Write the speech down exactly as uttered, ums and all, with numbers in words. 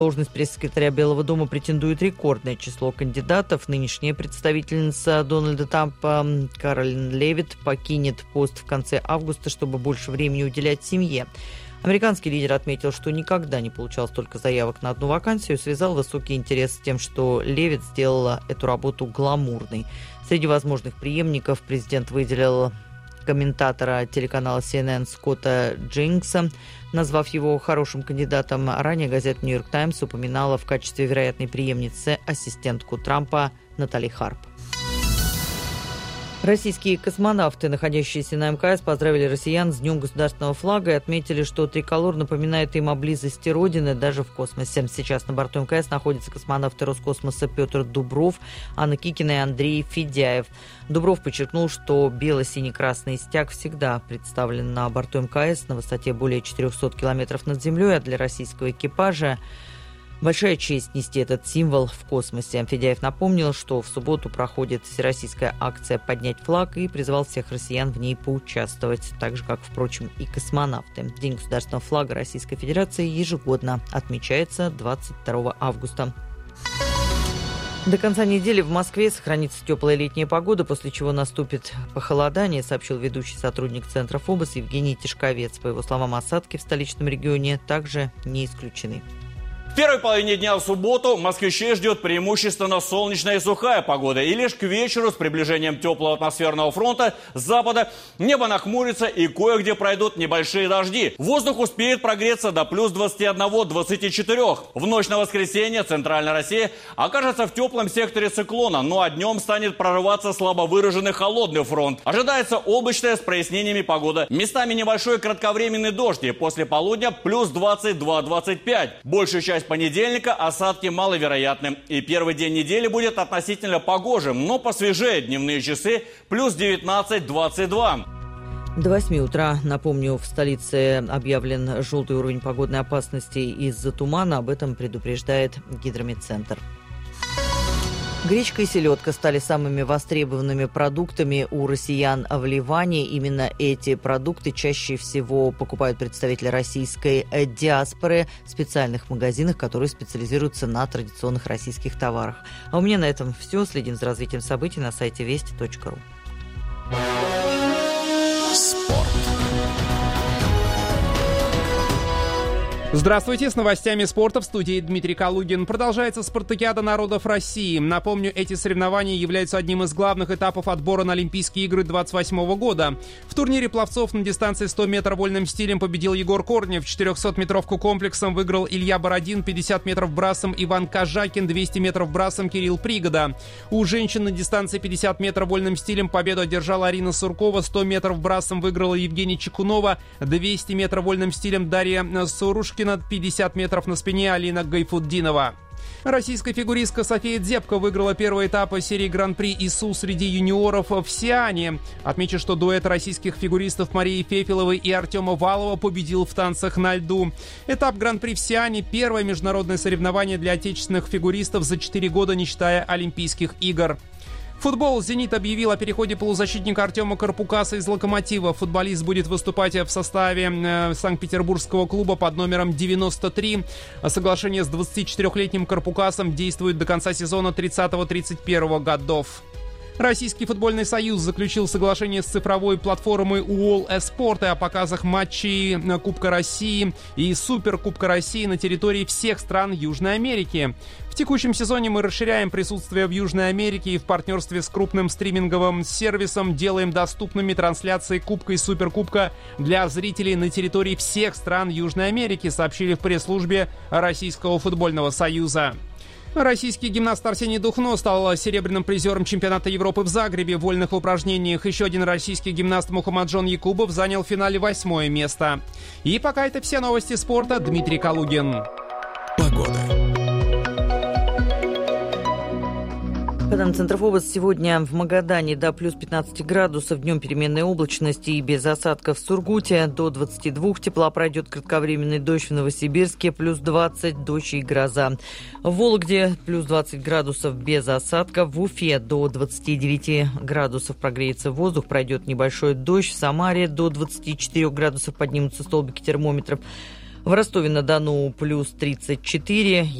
должность пресс-секретаря Белого дома претендует рекордное число кандидатов. Нынешняя представительница Дональда Трампа Каролин Левитт покинет пост в конце августа, чтобы больше времени уделять семье. Американский лидер отметил, что никогда не получал столько заявок на одну вакансию, связал высокий интерес с тем, что Левитт сделала эту работу гламурной. Среди возможных преемников президент выделил комментатора телеканала си эн эн Скотта Дженкса, назвав его хорошим кандидатом. Ранее газета «Нью-Йорк Таймс» упоминала в качестве вероятной преемницы ассистентку Трампа Натали Харп. Российские космонавты, находящиеся на эм ка эс, поздравили россиян с Днем государственного флага и отметили, что триколор напоминает им о близости Родины даже в космосе. Сейчас на борту эм ка эс находятся космонавты Роскосмоса Петр Дубров, Анна Кикина и Андрей Федяев. Дубров подчеркнул, что бело-синий-красный стяг всегда представлен на борту эм ка эс на высоте более четырехсот километров над землей, а для российского экипажа большая честь нести этот символ в космосе. Федяев напомнил, что в субботу проходит всероссийская акция «Поднять флаг» и призвал всех россиян в ней поучаствовать, так же, как, впрочем, и космонавты. День государственного флага Российской Федерации ежегодно отмечается двадцать второго августа. До конца недели в Москве сохранится теплая летняя погода, после чего наступит похолодание, сообщил ведущий сотрудник Центра ФОБОС Евгений Тишковец. По его словам, осадки в столичном регионе также не исключены. В первой половине дня в субботу москвичей ждет преимущественно солнечная и сухая погода. И лишь к вечеру с приближением теплого атмосферного фронта с запада небо нахмурится и кое-где пройдут небольшие дожди. Воздух успеет прогреться до плюс двадцати одного — двадцати четырёх. В ночь на воскресенье центральная Россия окажется в теплом секторе циклона, ну а днем станет прорываться слабо выраженный холодный фронт. Ожидается облачная с прояснениями погода. Местами небольшой кратковременный дождь и после полудня плюс двадцать два — двадцать пять. Большую часть понедельника осадки маловероятны. И первый день недели будет относительно погожим, но посвежее дневные часы плюс девятнадцать — двадцать два. До восьми утра, напомню, в столице объявлен желтый уровень погодной опасности из-за тумана. Об этом предупреждает Гидрометцентр. Гречка и селедка стали самыми востребованными продуктами у россиян в Ливане. Именно эти продукты чаще всего покупают представители российской диаспоры в специальных магазинах, которые специализируются на традиционных российских товарах. А у меня на этом все. Следим за развитием событий на сайте вести точка ру. Здравствуйте, с новостями спорта в студии Дмитрий Калугин. Продолжается спартакиада народов России. Напомню, эти соревнования являются одним из главных этапов отбора на Олимпийские игры двадцать восьмого года. В турнире пловцов на дистанции сто метров вольным стилем победил Егор Корнев, четырехсотметровку комплексом выиграл Илья Бородин, пятьдесят метров брасом Иван Кожакин, двести метров брасом Кирилл Пригода. У женщин на дистанции пятьдесят метров вольным стилем победу одержала Арина Суркова, сто метров брасом выиграла Евгения Чекунова, двести метров вольным стилем Дарья Сурушкина, пятьдесят метров на спине Алина Гайфутдинова. Российская фигуристка София Дзепко выиграла первый этап серии Гран-при ИСУ среди юниоров в Сиане. Отмечу, что дуэт российских фигуристов Марии Фефиловой и Артема Валова победил в танцах на льду. Этап Гран-при в Сиане – первое международное соревнование для отечественных фигуристов за четыре года, не считая Олимпийских игр. Футбол. «Зенит» объявил о переходе полузащитника Артема Карпукаса из «Локомотива». Футболист будет выступать в составе э, санкт-петербургского клуба под номером девяносто три. Соглашение с двадцатичетырёхлетним Карпукасом действует до конца сезона тридцатого — тридцать первого годов. Российский футбольный союз заключил соглашение с цифровой платформой уол Эспорт о показах матчей Кубка России и Суперкубка России на территории всех стран Южной Америки. В текущем сезоне мы расширяем присутствие в Южной Америке и в партнерстве с крупным стриминговым сервисом делаем доступными трансляции Кубка и Суперкубка для зрителей на территории всех стран Южной Америки, сообщили в пресс-службе Российского футбольного союза. Российский гимнаст Арсений Духно стал серебряным призером чемпионата Европы в Загребе в вольных упражнениях. Еще один российский гимнаст Мухаммаджон Якубов занял в финале восьмое место. И пока это все новости спорта. Дмитрий Калугин. Погода. По данным Центра ФОБОС, сегодня в Магадане до плюс пятнадцати градусов, днем переменная облачность и без осадков. В Сургуте до двадцати двух тепла, пройдет кратковременный дождь. В Новосибирске плюс двадцать, дождь и гроза. В Вологде плюс двадцать градусов без осадков. В Уфе до двадцати девяти градусов прогреется воздух, пройдет небольшой дождь. В Самаре до двадцати четырёх градусов поднимутся столбики термометров. В Ростове-на-Дону плюс тридцать четыре.